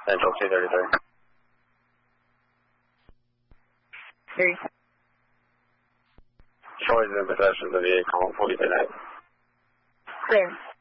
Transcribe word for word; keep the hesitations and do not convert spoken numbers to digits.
Central two thirty-three. Three. Troy's in possession of the vehicle, forty-two night. Clear.